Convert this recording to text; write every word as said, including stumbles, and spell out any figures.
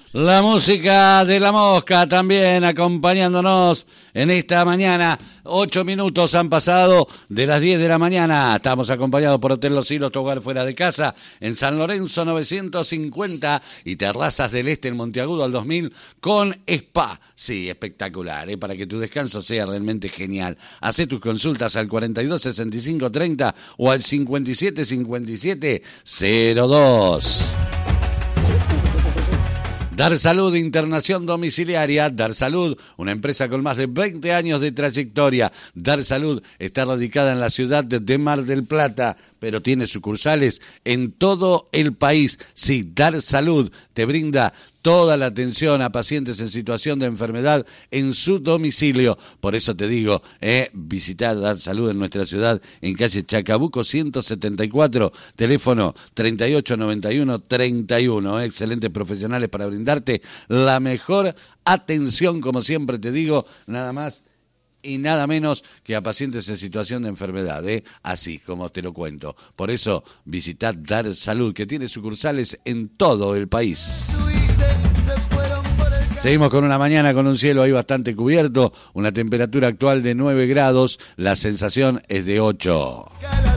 La música de La Mosca también acompañándonos en esta mañana. Ocho minutos han pasado de las diez de la mañana. Estamos acompañados por Hotel Los Hilos, tu hogar fuera de casa, en San Lorenzo novecientos cincuenta y Terrazas del Este en Monteagudo al dos mil con spa. Sí, espectacular, ¿eh? Para que tu descanso sea realmente genial. Hacé tus consultas al cuarenta y dos sesenta y cinco treinta o al cincuenta y siete cincuenta y siete cero dos. Dar Salud, internación domiciliaria. Dar Salud, una empresa con más de veinte años de trayectoria. Dar Salud está radicada en la ciudad de Mar del Plata, pero tiene sucursales en todo el país. Sí, Dar Salud te brinda toda la atención a pacientes en situación de enfermedad en su domicilio. Por eso te digo, eh, visitá Dar Salud en nuestra ciudad, en calle Chacabuco ciento setenta y cuatro, teléfono treinta y ocho noventa y uno treinta y uno. Eh, excelentes profesionales para brindarte la mejor atención, como siempre te digo, nada más y nada menos que a pacientes en situación de enfermedad, ¿eh? Así como te lo cuento. Por eso, visitad Dar Salud, que tiene sucursales en todo el país. Seguimos con una mañana con un cielo ahí bastante cubierto, una temperatura actual de nueve grados, la sensación es de ocho.